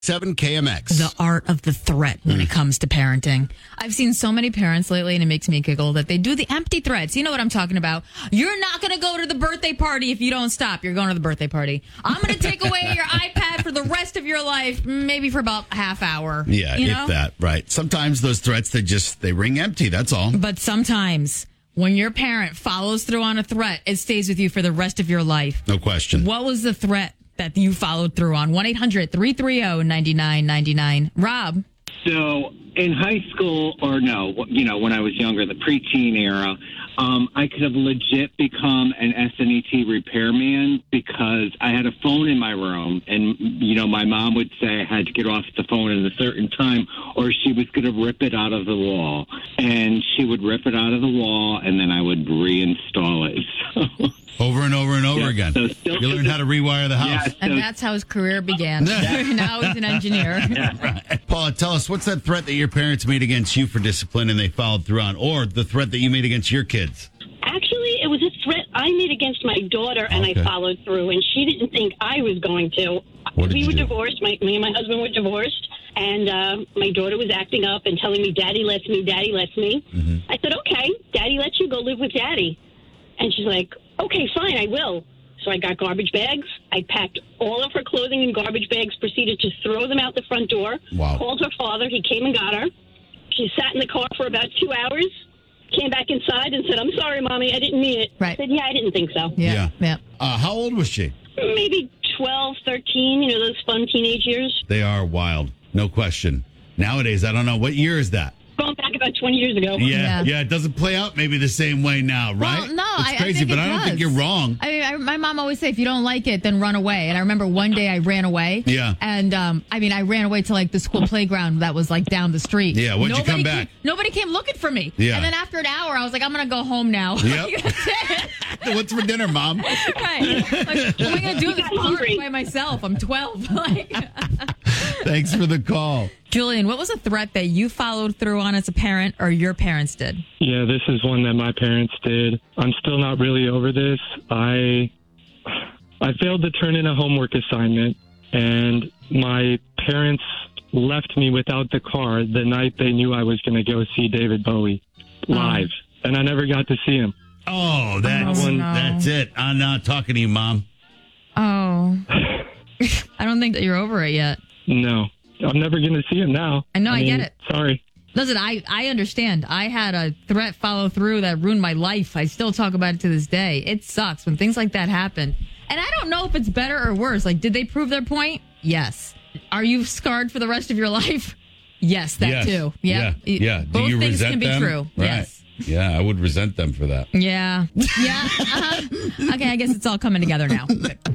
7KMX. The art of the threat when it comes to parenting. I've seen so many parents lately, and it makes me giggle, that they do the empty threats. You know what I'm talking about. You're not going to go to the birthday party if you don't stop. You're going to the birthday party. I'm going to take away your iPad for the rest of your life, maybe for about a half hour. Yeah, you if know? that, right. Sometimes those threats, they ring empty, that's all. But sometimes when your parent follows through on a threat, it stays with you for the rest of your life. No question. What was the threat that you followed through on? 1-800-330-9999. Rob. So in high school, or no, when I was younger, the preteen era, I could have legit become an SNET repairman because I had a phone in my room, and my mom would say I had to get off the phone at a certain time, or she was going to rip it out of the wall, and she would rip it out of the wall, and then I would reinstall it. So. Over and over and over again. So you learned how to rewire the house. Yeah, And that's how his career began. Now he's an engineer. Right. Paula, tell us, what's that threat that your parents made against you for discipline and they followed through on, or the threat that you made against your kids? Actually, it was a threat I made against my daughter, and I followed through, and she didn't think I was going to. We were divorced. Me and my husband were divorced, and my daughter was acting up and telling me, Daddy lets me, Daddy lets me. Mm-hmm. I said, okay, Daddy lets you, go live with Daddy. And she's like, okay, fine, I will. So I got garbage bags. I packed all of her clothing in garbage bags, proceeded to throw them out the front door. Wow. Called her father. He came and got her. She sat in the car for about 2 hours, came back inside and said, I'm sorry, Mommy, I didn't mean it. Right. I said, yeah, I didn't think so. Yeah. How old was she? Maybe 12, 13, those fun teenage years. They are wild. No question. Nowadays, I don't know. What year is that? Going back about 20 years ago. Yeah, it doesn't play out maybe the same way now, right? Well, no, it's crazy, I think but it I don't does. think you're wrong. My mom always say, if you don't like it, then run away. And I remember one day I ran away. Yeah. And I ran away to the school playground that was down the street. Yeah, when'd you come back? Nobody came looking for me. Yeah. And then after an hour, I was like, I'm going to go home now. Yep. What's for dinner, Mom? Right. What am I going to do in this park by myself? I'm 12. Thanks for the call. Julian, what was a threat that you followed through on as a parent or your parents did? Yeah, this is one that my parents did. I'm still not really over this. I failed to turn in a homework assignment, and my parents left me without the car the night they knew I was going to go see David Bowie live, and I never got to see him. Oh, that's it. I'm not talking to you, Mom. Oh. I don't think that you're over it yet. No. I'm never going to see him now. I know, I get it. Sorry. Listen, I understand. I had a threat follow through that ruined my life. I still talk about it to this day. It sucks when things like that happen. And I don't know if it's better or worse. Did they prove their point? Yes. Are you scarred for the rest of your life? Yes, that too. Yeah. Yeah. Both Do you things resent can be them? true. Right. Yes. Yeah, I would resent them for that. Yeah. Yeah. Okay, I guess it's all coming together now.